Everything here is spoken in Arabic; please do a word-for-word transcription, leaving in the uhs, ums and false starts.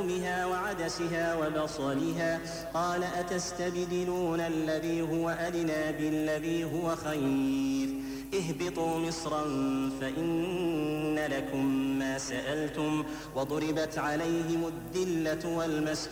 ثومها وعدسها وبصلها قال أتستبدلون الذي هو أدنى بالذي هو خير اهبطوا مصرا فإن لكم ما سألتم وضربت عليهم الذلة والمسكنة